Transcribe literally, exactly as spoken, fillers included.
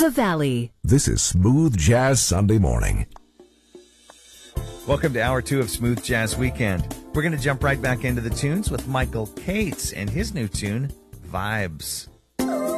the Valley. This is Smooth Jazz Sunday Morning. Welcome to Hour two of Smooth Jazz Weekend. We're going to jump right back into the tunes with Michael Cates and his new tune, Vibes.